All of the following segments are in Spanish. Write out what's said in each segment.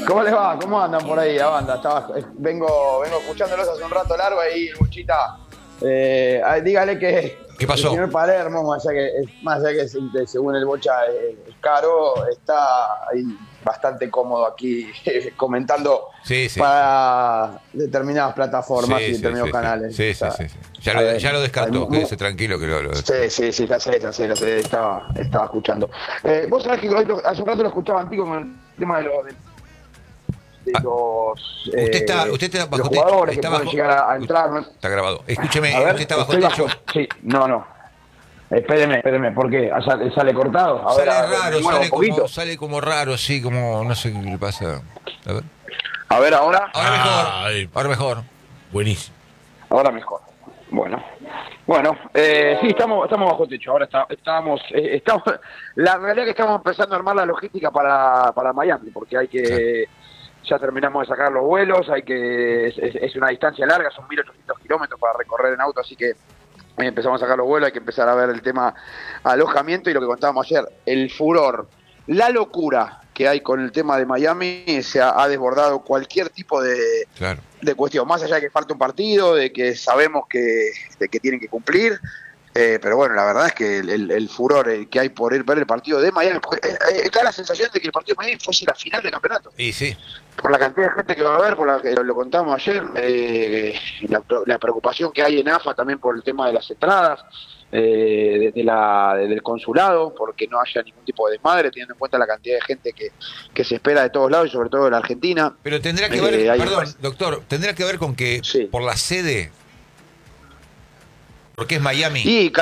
¿Cómo les va? ¿Cómo andan por ahí la banda? Vengo escuchándolos hace un rato largo ahí, Buchita. Dígale que ¿Qué pasó? el señor Palermo, más allá que según el Bocha es caro, está ahí bastante cómodo aquí comentando Sí. para determinadas plataformas y Sí. determinados canales. Sí. O sea, Ya lo descartó, quédese tranquilo que lo Sí, ya sé, estaba escuchando. Vos sabés que hace un rato lo escuchaba antiguo con el tema de los usted está los bajo techo. jugadores que Está pueden bajo. llegar a entrar, ¿no? Está grabado. Escúcheme, A ver, usted está bajo estoy techo. Sí, no. Espéreme, ¿por qué? ¿Sale cortado? Sale A ver, raro, mueva un poquito. sale como raro, así como no sé qué le pasa. A ver. A ver, ahora. Ahora mejor. Buenísimo. Ahora mejor. Bueno, sí, estamos bajo techo. Ahora estamos. La realidad es que estamos empezando a armar la logística para Miami, porque hay que. Ya terminamos de sacar los vuelos, es una distancia larga, son 1.800 kilómetros para recorrer en auto, así que empezamos a sacar los vuelos, hay que empezar a ver el tema alojamiento y lo que contábamos ayer, el furor, la locura que hay con el tema de Miami se ha desbordado cualquier tipo de cuestión, más allá de que falta un partido, de que sabemos de que tienen que cumplir. Pero bueno, la verdad es que el furor que hay por ir ver el partido de Miami, porque está la sensación de que el partido de Miami fuese la final del campeonato. Y sí. Por la cantidad de gente que va a haber, por la que lo contamos ayer, la preocupación que hay en AFA también por el tema de las entradas, del consulado, porque no haya ningún tipo de desmadre, teniendo en cuenta la cantidad de gente que se espera de todos lados y sobre todo de la Argentina. Pero tendrá que ver, perdón, doctor, tendrá que ver con que por la sede, porque es Miami.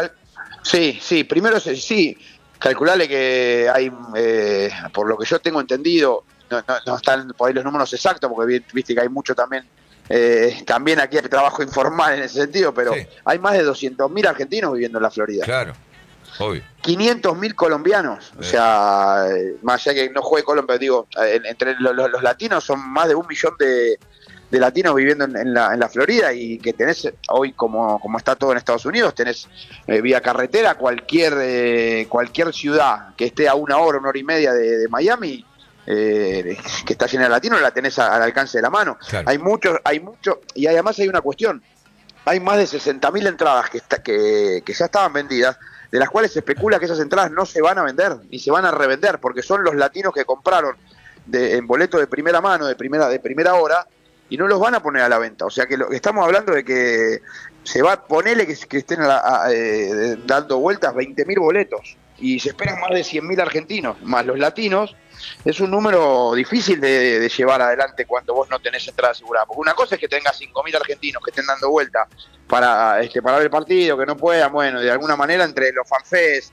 Sí, primero sí, calculale que hay, por lo que yo tengo entendido, no están por ahí los números exactos, porque viste que hay mucho también aquí hay trabajo informal en ese sentido, pero hay más de 200.000 argentinos viviendo en la Florida. Claro, obvio. 500.000 colombianos, o sea, más allá que no juegue Colombia, digo, entre los latinos son más de 1 millón de latinos viviendo en la Florida, y que tenés hoy, como está todo en Estados Unidos, tenés vía carretera cualquier ciudad que esté a 1 hora, 1 hora y media de Miami, que está llena de latinos, la tenés al alcance de la mano. Claro. Hay mucho, y además hay una cuestión, hay más de 60.000 entradas que ya estaban vendidas, de las cuales se especula que esas entradas no se van a vender, ni se van a revender, porque son los latinos que compraron en boleto de primera mano, de primera hora, y no los van a poner a la venta. O sea que estamos hablando de que se va a ponerle que estén dando vueltas 20.000 boletos, y se esperan más de 100.000 argentinos, más los latinos. Es un número difícil de llevar adelante cuando vos no tenés entrada asegurada. Porque una cosa es que tengas 5.000 argentinos que estén dando vuelta para ver el partido, que no puedan, bueno, de alguna manera entre los fanfest,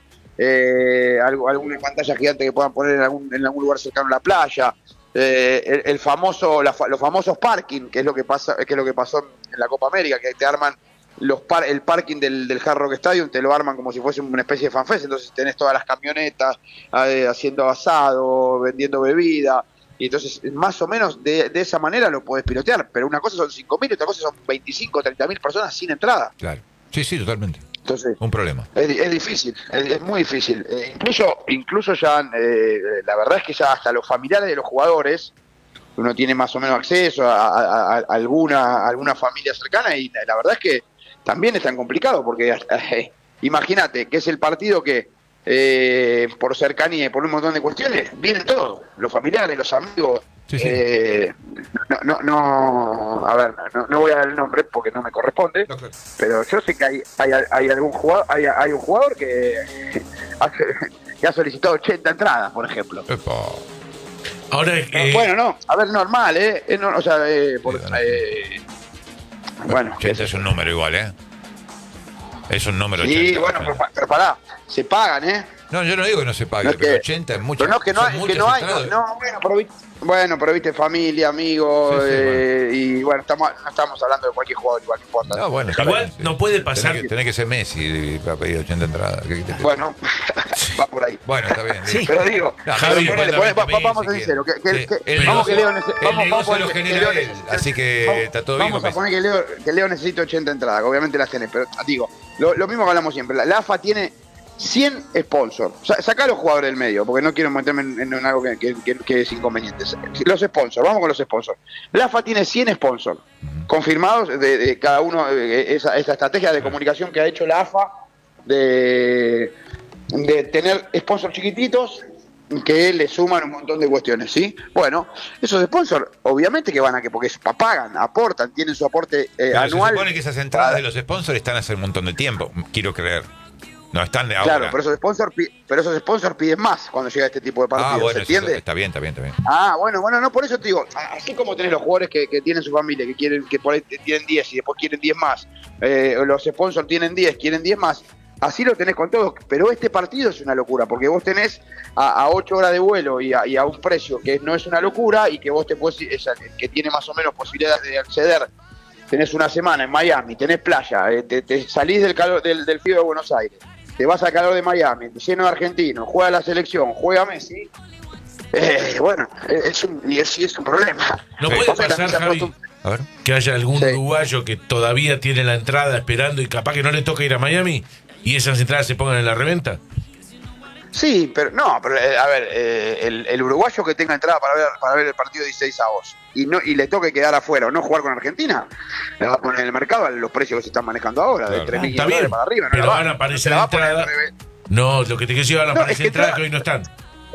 alguna pantalla gigante que puedan poner en algún lugar cercano a la playa, los famosos parking, que es lo que pasó en la Copa América, que te arman el parking del Hard Rock Stadium, te lo arman como si fuese una especie de fanfest, entonces tenés todas las camionetas haciendo asado, vendiendo bebida, y entonces más o menos de esa manera lo podés pilotear, pero una cosa son 5.000 y otra cosa son 25 o 30.000 personas sin entrada. Claro, sí, totalmente. Entonces, un problema. Es difícil, es muy difícil. Incluso ya, la verdad es que ya hasta los familiares de los jugadores, uno tiene más o menos acceso a alguna familia cercana, y la verdad es que también es tan complicado, porque imagínate que es el partido que por cercanía y por un montón de cuestiones vienen todos, los familiares, los amigos. Sí. No voy a dar el nombre porque no me corresponde, pero yo sé que hay algún jugador, hay un jugador que ha solicitado 80 entradas, por ejemplo. Ahora normal, bueno, 80 es un número igual, es un número 80. Sí, bueno, pero pará, se pagan, No, yo no digo que no se pague, no, pero 80 es mucho. Pero pero viste, familia, amigos, y bueno, no estamos hablando de cualquier jugador, igual, no importa. No, bueno, igual bien, no puede pasar. Tenés que ser Messi para pedir 80 entradas. Bueno, va por ahí. Bueno, está bien. Sí. Pero digo, vamos a ser sinceros, vamos que Leo así que está todo bien. Vamos a poner que Leo necesita 80 entradas, obviamente las tenés, pero digo, lo mismo que hablamos siempre, la AFA tiene 100 sponsors. Sacá a los jugadores del medio, porque no quiero meterme en algo que es inconveniente. Los sponsors, vamos con los sponsors. La AFA tiene 100 sponsors confirmados de cada uno, esa estrategia de comunicación que ha hecho la AFA de tener sponsors chiquititos que le suman un montón de cuestiones, ¿sí? Bueno, esos sponsors, obviamente que van a porque pagan, aportan, tienen su aporte anual. Se supone que esas entradas de los sponsors están hace un montón de tiempo, quiero creer. No están de ahora. Claro, pero esos sponsors piden más cuando llega este tipo de partidos, bueno, ¿se entiende? Está bien. Ah, bueno, no, por eso te digo, así como tenés los jugadores que tienen su familia, que por ahí tienen 10 y después quieren 10 más, los sponsors tienen 10, quieren 10 más, así lo tenés con todos, pero este partido es una locura, porque vos tenés a 8 horas de vuelo y a un precio que no es una locura y que vos que tiene más o menos posibilidades de acceder. Tenés una semana en Miami, tenés playa, te salís del calor del frío de Buenos Aires, te vas al calor de Miami, lleno de argentinos, juega la selección, juega Messi. Bueno, es un problema. No puede pasar, Javi, que haya algún uruguayo que todavía tiene la entrada esperando y capaz que no le toca ir a Miami y esas entradas se pongan en la reventa. Sí, pero a ver, el uruguayo que tenga entrada para ver el partido 16avos y le toque quedar afuera o no jugar con Argentina, le va a poner en el mercado a los precios que se están manejando ahora, de 3.000 dólares para arriba. Pero van a aparecer entradas. No, lo que te quiero decir, van a aparecer entradas que hoy no están.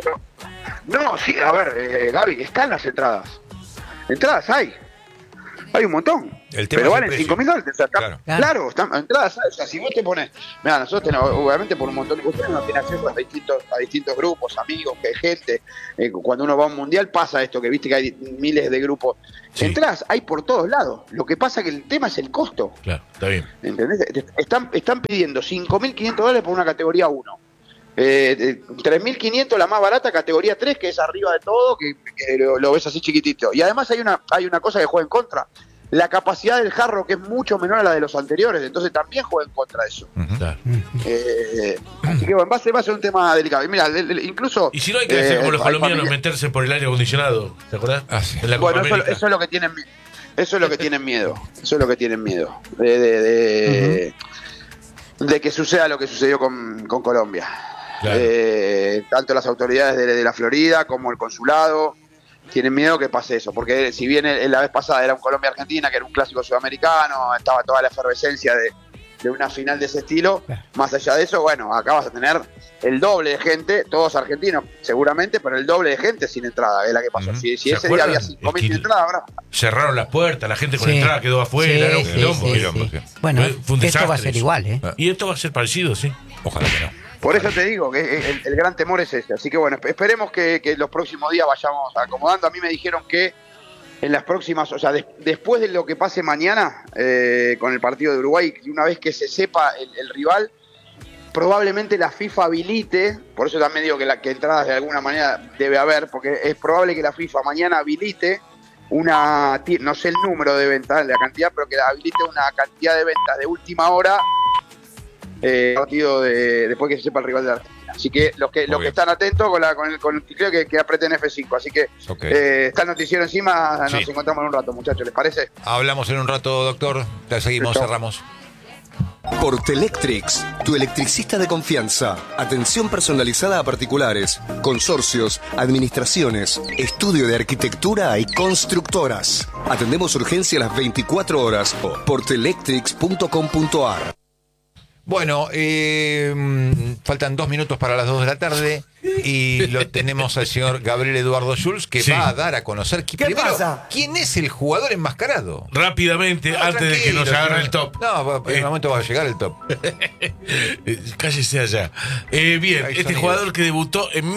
No, sí, a ver, Gaby, están las entradas. Entradas hay un montón, pero valen 5.000 dólares. O sea, claro, están entradas. O sea, si vos te pones, mira, nosotros tenemos, obviamente por un montón de cuestiones no tiene acceso a distintos grupos, amigos, que gente. Cuando uno va a un mundial pasa esto, que viste que hay miles de grupos. Sí. Entradas hay por todos lados. Lo que pasa que el tema es el costo. Claro, está bien. ¿Entendés? Están pidiendo 5.500 dólares por una categoría 1. 3.500 la más barata, categoría 3, que es arriba de todo, que lo ves así chiquitito. Y además hay una cosa que juega en contra. La capacidad del jarro, que es mucho menor a la de los anteriores, entonces también juega en contra de eso. Así que bueno, va a ser un tema delicado. Y mira, incluso... Y si no hay que hacer como los colombianos, meterse por el aire acondicionado, ¿te acordás? Bueno, eso es lo que tienen miedo. Eso es lo que tienen miedo. De que suceda lo que sucedió con Colombia. Claro. Tanto las autoridades de la Florida como el consulado tienen miedo que pase eso, porque si bien la vez pasada era un Colombia-Argentina, que era un clásico sudamericano, estaba toda la efervescencia de una final de ese estilo, más allá de eso, bueno, acá vas a tener el doble de gente, todos argentinos seguramente, pero el doble de gente sin entrada, es la que pasó. Si ese día había 5.000 sin entrada, ahora cerraron las puertas, la gente con entrada quedó afuera, era un quilombo. Bueno, esto va a ser igual, Y esto va a ser parecido, sí. Ojalá que no. Por eso te digo que el gran temor es ese. Así que bueno, esperemos que los próximos días vayamos acomodando. A mí me dijeron que en las próximas, o sea, después de lo que pase mañana con el partido de Uruguay, una vez que se sepa el rival, probablemente la FIFA habilite, por eso también digo que entradas de alguna manera debe haber, porque es probable que la FIFA mañana habilite no sé el número de ventas, la cantidad, pero que habilite una cantidad de ventas de última hora partido después que se sepa el rival de la Argentina. Así que los que están atentos creo que aprieten F5. Así que está el noticiero encima. Nos encontramos en un rato, muchachos, ¿les parece? Hablamos en un rato, doctor. Te seguimos, Listo. Cerramos. Portelectrix, tu electricista de confianza. Atención personalizada a particulares, consorcios, administraciones, estudio de arquitectura y constructoras. Atendemos urgencia a las 24 horas. Portelectrix.com.ar. Bueno, faltan 2 minutos para las 2 de la tarde y lo tenemos al señor Gabriel Eduardo Schulz, que va a dar a conocer quién es el jugador enmascarado. Rápidamente, antes de que nos agarre el top. No, en el momento va a llegar el top. Cállese allá. Bien, este jugador que debutó en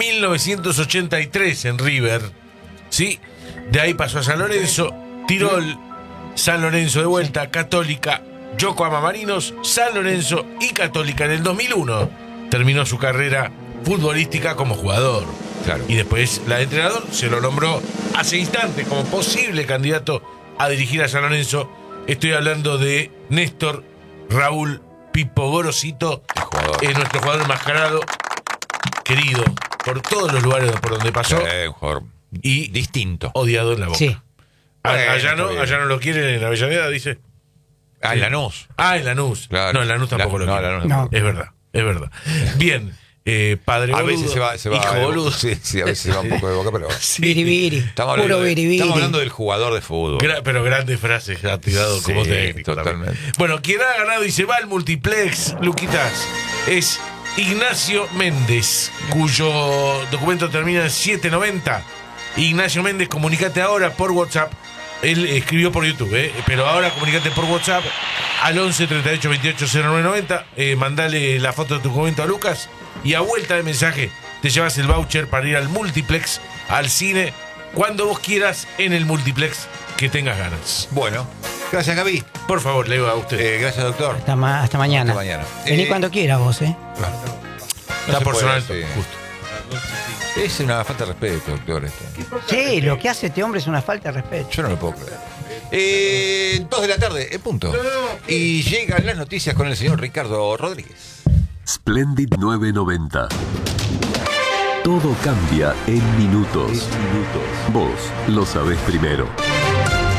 1983 en River, ¿sí? De ahí pasó a San Lorenzo, Tirol, San Lorenzo de vuelta, Católica, Yokohama Marinos, San Lorenzo y Católica. En el 2001 terminó su carrera futbolística como jugador. Claro. Y después la de entrenador se lo nombró hace instantes como posible candidato a dirigir a San Lorenzo. Estoy hablando de Néstor Raúl Pipo Gorosito, nuestro jugador enmascarado, querido por todos los lugares por donde pasó. Un jugador y distinto. Odiado en la Boca. Sí. Allá no lo quieren en Avellaneda, dice. En Lanús. En Lanús. Claro. No, en Lanús tampoco lo quieren. No. Es verdad. Es verdad. Bien. Padre a boludo, veces se va hijo boludo. Sí, a veces se va un poco de boca, pero Biribiri, estamos hablando del jugador de fútbol. Pero grandes frases ha tirado como técnico. Totalmente. También. Bueno, quien ha ganado y se va al multiplex, Luquitas, es Ignacio Méndez, cuyo documento termina en 790. Ignacio Méndez, comunicate ahora por WhatsApp. Él escribió por YouTube, pero ahora comunicate por WhatsApp al 11 38 28 0990. Mandale la foto de tu documento a Lucas y a vuelta de mensaje te llevas el voucher para ir al multiplex, al cine, cuando vos quieras, en el multiplex que tengas ganas. Bueno, gracias, Gaby. Por favor, le digo a usted. Gracias, doctor. Hasta mañana. Hasta mañana. Vení cuando quieras vos, Claro. Está por sonar, sí. justo. Es una falta de respeto, doctor. Esto. Sí, lo que hace este hombre es una falta de respeto. Yo no lo puedo creer. 2 de la tarde, punto. Y llegan las noticias con el señor Ricardo Rodríguez. Splendid 990. Todo cambia en minutos. Vos lo sabés primero.